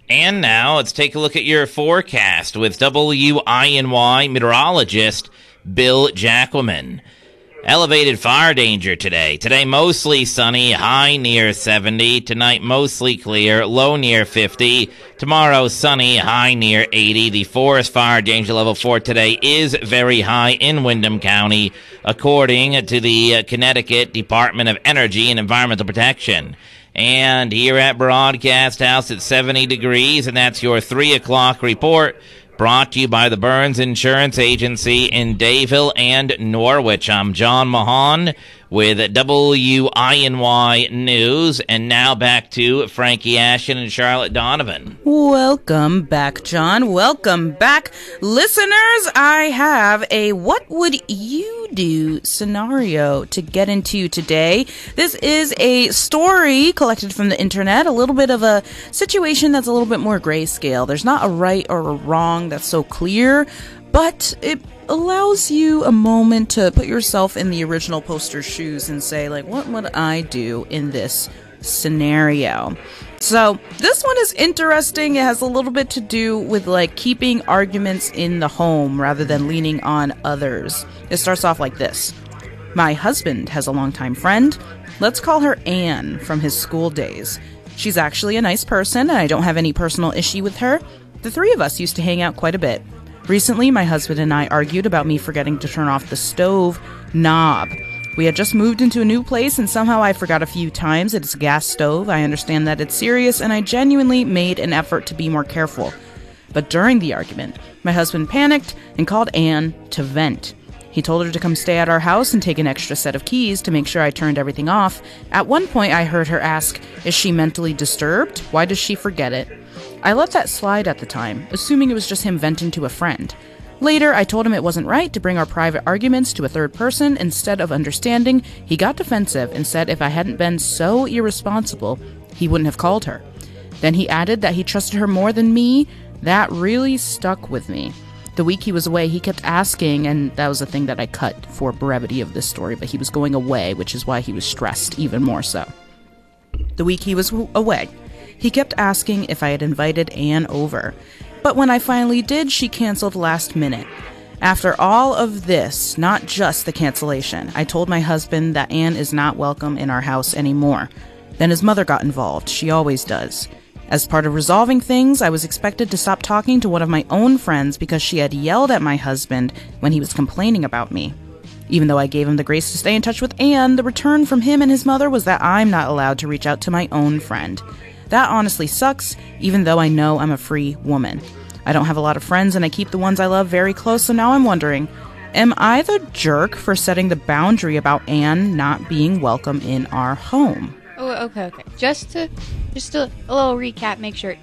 And now let's take a look at your forecast with WINY meteorologist Bill Jackelman. Elevated fire danger today. Today mostly sunny, high near 70. Tonight mostly clear, low near 50. Tomorrow sunny, high near 80. The forest fire danger level for today is very high in Windham County, according to the Connecticut Department of Energy and Environmental Protection. And here at Broadcast House, it's 70 degrees, and that's your 3 o'clock report. Brought to you by the Burns Insurance Agency in Dayville and Norwich. I'm John Mahan with WINY News. And now back to Frankie Ashton and Charlotte Donovan. Welcome back, John. Welcome back. Listeners, I have a what would you do scenario to get into today. This is a story collected from the internet, a little bit of a situation that's a little bit more grayscale. There's not a right or a wrong that's so clear, but it allows you a moment to put yourself in the original poster's shoes and say, like, what would I do in this scenario? So this one is interesting. It has a little bit to do with like keeping arguments in the home rather than leaning on others. It starts off like this. My husband has a longtime friend. Let's call her Anne from his school days. She's actually a nice person and I don't have any personal issue with her. The three of us used to hang out quite a bit. Recently, my husband and I argued about me forgetting to turn off the stove knob. We had just moved into a new place and somehow I forgot a few times that it's a gas stove. I understand that it's serious and I genuinely made an effort to be more careful. But during the argument, my husband panicked and called Anne to vent. He told her to come stay at our house and take an extra set of keys to make sure I turned everything off. At one point, I heard her ask, "Is she mentally disturbed? Why does she forget it?" I let that slide at the time, assuming it was just him venting to a friend. Later, I told him it wasn't right to bring our private arguments to a third person. Instead of understanding, he got defensive and said if I hadn't been so irresponsible, he wouldn't have called her. Then he added that he trusted her more than me. That really stuck with me. The week he was away, he kept asking, and that was the thing that I cut for brevity of this story, but he was going away, which is why he was stressed even more so. The week he was away, he kept asking if I had invited Anne over. But when I finally did, she canceled last minute. After all of this, not just the cancellation, I told my husband that Anne is not welcome in our house anymore. Then his mother got involved. She always does. As part of resolving things, I was expected to stop talking to one of my own friends because she had yelled at my husband when he was complaining about me. Even though I gave him the grace to stay in touch with Anne, the return from him and his mother was that I'm not allowed to reach out to my own friend. That honestly sucks, even though I know I'm a free woman. I don't have a lot of friends and I keep the ones I love very close, so now I'm wondering, am I the jerk for setting the boundary about Anne not being welcome in our home? Oh, okay. Just a little recap, make sure.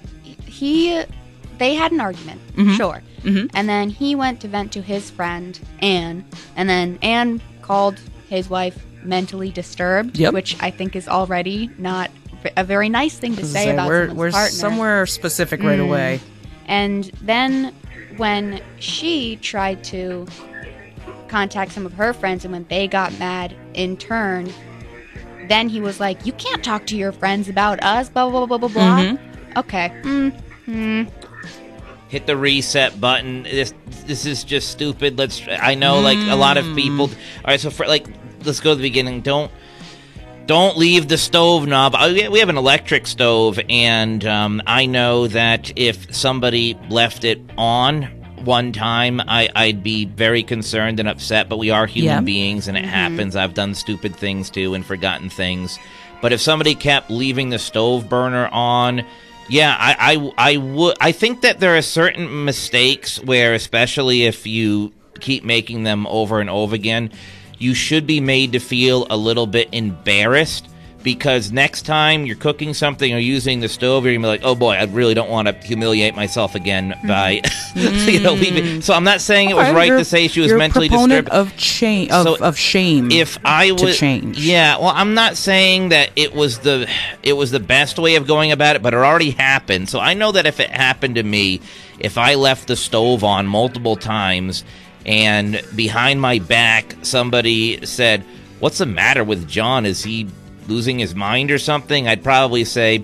They had an argument, sure. Mm-hmm. And then he went to vent to his friend, Anne, and then Anne called his wife mentally disturbed, which I think is already not a very nice thing to say about someone's we're partner. Somewhere specific right away. And then when she tried to contact some of her friends and when they got mad in turn, then he was like, you can't talk to your friends about us, blah, blah, blah, blah, blah. Mm-hmm. Okay. Hit the reset button. This is just stupid. I know, like, a lot of people... All right, so, let's go to the beginning. Don't leave the stove knob. We have an electric stove, and I know that if somebody left it on one time, I'd be very concerned and upset, but we are human beings, and it happens. I've done stupid things, too, and forgotten things. But if somebody kept leaving the stove burner on... Yeah, I think that there are certain mistakes where, especially if you keep making them over and over again, you should be made to feel a little bit embarrassed, because next time you're cooking something or using the stove, you're going to be like, oh boy, I really don't want to humiliate myself again by leaving. So I'm not saying it was right to say she was mentally disturbed. Of shame. If I was to change. Yeah, well, I'm not saying that it was the best way of going about it, but it already happened. So I know that if it happened to me, if I left the stove on multiple times and behind my back somebody said, "What's the matter with John? Is he losing his mind or something?" I'd probably say,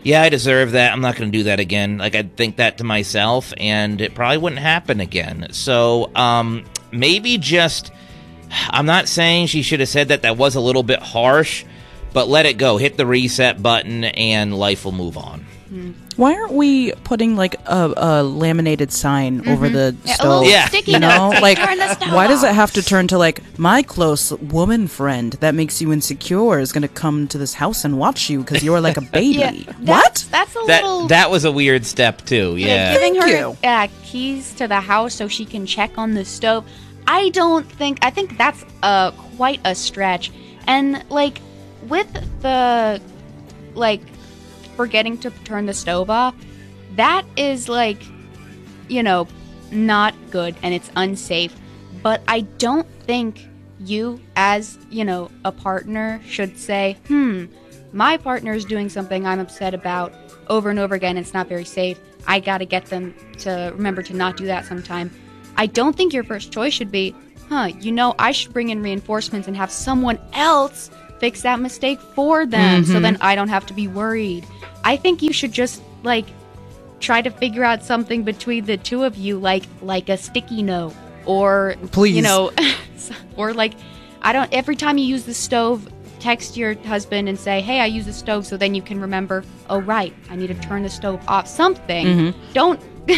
yeah, I deserve that. I'm not going to do that again. Like, I'd think that to myself, and it probably wouldn't happen again. So, maybe just, I'm not saying she should have said that. That was a little bit harsh, but let it go. Hit the reset button, and life will move on. Why aren't we putting like a laminated sign over the stove? Yeah. Sticky You know, notes. like Turn the stove why does it off. have to turn to like my close woman friend that makes you insecure is going to come to this house and watch you because you're like a baby? Yeah, What? That's a little. That was a weird step, too. Yeah. Giving Thank her keys to the house so she can check on the stove. I think that's quite a stretch. And like with the like forgetting to turn the stove off, that is like, you know, not good and it's unsafe. But I don't think you as, you know, a partner should say, my partner is doing something I'm upset about over and over again. It's not very safe. I got to get them to remember to not do that sometime. I don't think your first choice should be, you know, I should bring in reinforcements and have someone else fix that mistake for them so then I don't have to be worried. I think you should just, like, try to figure out something between the two of you, like a sticky note or, Please. you know, or like, every time you use the stove, text your husband and say, hey, I use the stove, so then you can remember, oh, right, I need to turn the stove off. Something. Don't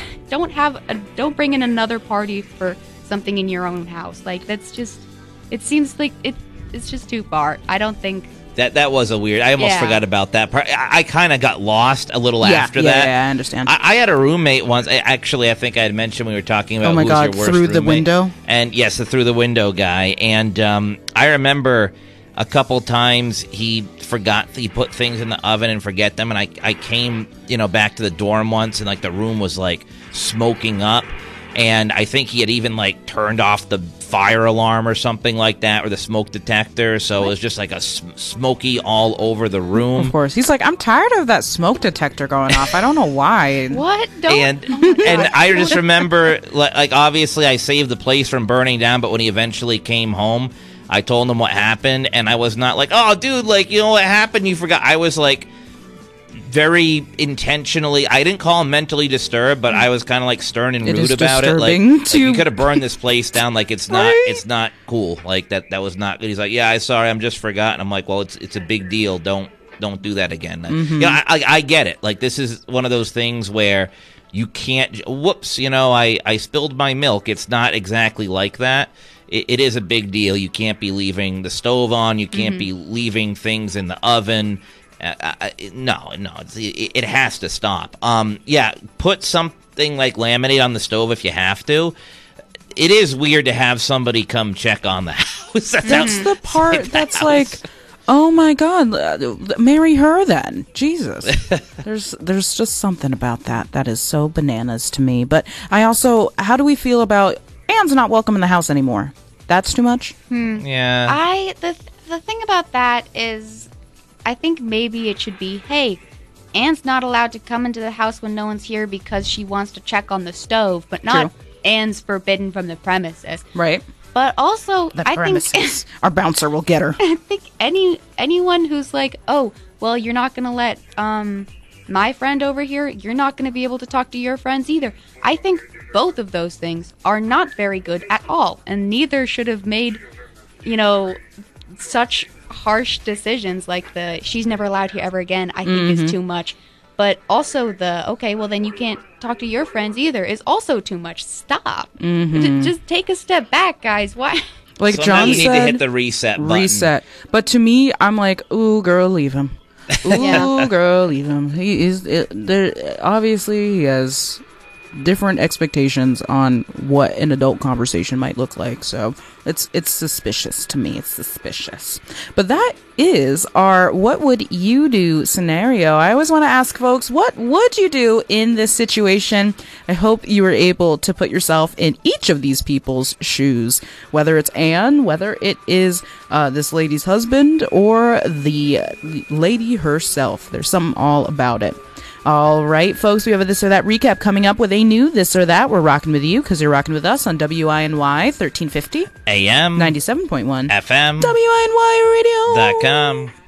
bring in another party for something in your own house. Like, that's just, it seems like it's just too far. I don't think. That was a weird. I almost forgot about that part. I kind of got lost a little after that. Yeah, I understand. I had a roommate once. Actually, I think I had mentioned we were talking about. Oh my who's God, your worst through the roommate. window? And yes, the through the window guy. And I remember a couple times he put things in the oven and forget them. And I came back to the dorm once, and like the room was like smoking up. And I think he had even like turned off the fire alarm or something like that, or the smoke detector. So it was just like a smoky all over the room. Of course. He's like, I'm tired of that smoke detector going off. I don't know why. What? Don't. And I just remember, like, obviously I saved the place from burning down, but when he eventually came home, I told him what happened, and I was not like, oh, dude, like, you know what happened? You forgot. I was like, very intentionally, I didn't call him mentally disturbed, but I was kind of like stern and rude about it. Like you could have burned this place down. Like it's not cool. Like that was not good. He's like, yeah, I'm sorry, I'm just forgotten. I'm like, well, it's a big deal. Don't do that again. I get it. Like this is one of those things where you can't. Whoops, I spilled my milk. It's not exactly like that. It is a big deal. You can't be leaving the stove on. You can't be leaving things in the oven. No, it has to stop. Put something like laminate on the stove if you have to. It is weird to have somebody come check on the house. That's the part that's like, oh my God, marry her then. Jesus. There's just something about that is so bananas to me. But I also, how do we feel about Anne's not welcome in the house anymore? That's too much? Yeah. The thing about that is, I think maybe it should be, hey, Anne's not allowed to come into the house when no one's here because she wants to check on the stove, but not True. Anne's forbidden from the premises. Right. But also, The I premises. think Our bouncer will get her. I think anyone who's like, oh, well, you're not going to let my friend over here, you're not going to be able to talk to your friends either. I think both of those things are not very good at all, and neither should have made, such harsh decisions like the she's never allowed here ever again. I think is too much. But also okay, well then you can't talk to your friends either is also too much. Stop. Just take a step back, guys. Why? Like So now John you need to said, hit the reset button. reset. But to me, I'm like, ooh, girl, leave him. Ooh, girl, leave him. He is there. Obviously, he has different expectations on what an adult conversation might look like. So it's suspicious to me. It's suspicious. But that is our what would you do scenario. I always want to ask folks, what would you do in this situation? I hope you were able to put yourself in each of these people's shoes, whether it's Anne, whether it is this lady's husband, or the lady herself. There's something all about it. All right, folks, we have a This or That recap coming up with a new This or That. We're rocking with you because you're rocking with us on WINY 1350 AM 97.1 FM WINY Radio. .com.